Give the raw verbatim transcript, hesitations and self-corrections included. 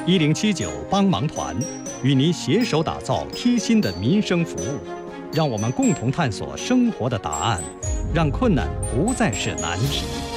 一零七九帮忙团与您携手打造贴心的民生服务，让我们共同探索生活的答案，让困难不再是难题。